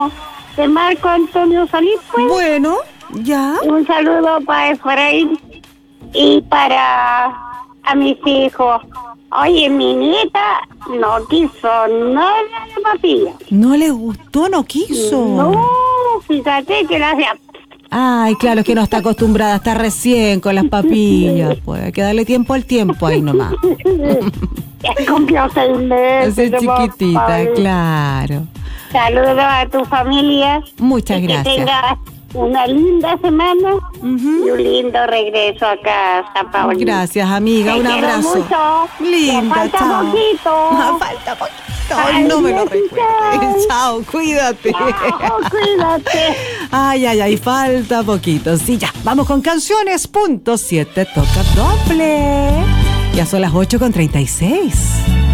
de Marco Antonio Solís, pues. Bueno, ya. Un saludo para Efraín y para a mis hijos. Oye, mi nieta no quiso nada de papilla. ¿No le gustó? ¿No quiso? No, fíjate que la hacía. Ay, claro, es que no está acostumbrada, está recién con las papillas. Pues hay que darle tiempo al tiempo ahí nomás. Ya cumplió 6 meses. Es chiquitita, claro. Saludos a tu familia. Muchas gracias. Que tengas una linda semana y un lindo regreso a casa, Paulina. Gracias, amiga. Un abrazo. Mucho. Linda, falta chao. poquito. Falta poquito. Ay, no me lo recuerdes. Chao, cuídate. Chao, cuídate. Ay, falta poquito. Sí, ya. Vamos con canciones. Punto 7, toca doble. Ya son las 8:36.